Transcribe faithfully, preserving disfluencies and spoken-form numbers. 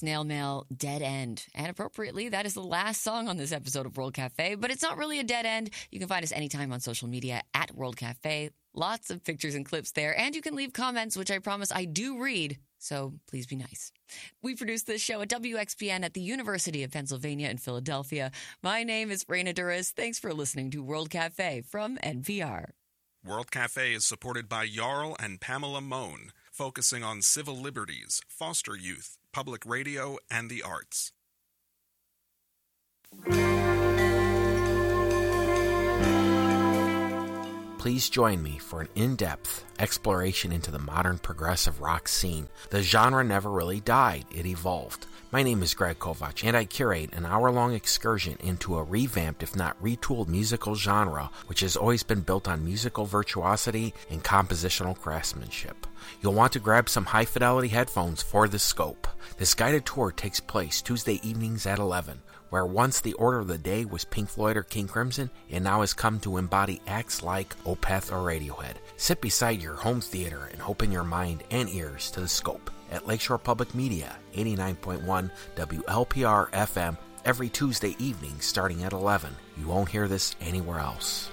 snail mail, Dead End. And appropriately, that is the last song on this episode of World Cafe, but it's not really a dead end. You can find us anytime on social media at World Cafe. Lots of pictures and clips there, and you can leave comments, which I promise I do read, so please be nice. We produce this show at W X P N at the University of Pennsylvania in Philadelphia. My name is Raina Duras. Thanks for listening to World Cafe from N P R. World Cafe is supported by Jarl and Pamela Mohn, focusing on civil liberties, foster youth, public radio, and the arts. Please join me for an in-depth exploration into the modern progressive rock scene. The genre never really died, it evolved. My name is Greg Kovach, and I curate an hour-long excursion into a revamped, if not retooled, musical genre, which has always been built on musical virtuosity and compositional craftsmanship. You'll want to grab some high-fidelity headphones for the scope. This guided tour takes place Tuesday evenings at eleven. Where once the order of the day was Pink Floyd or King Crimson, it now has come to embody acts like Opeth or Radiohead. Sit beside your home theater and open your mind and ears to the scope at Lakeshore Public Media, eighty-nine point one W L P R F M, every Tuesday evening starting at eleven. You won't hear this anywhere else.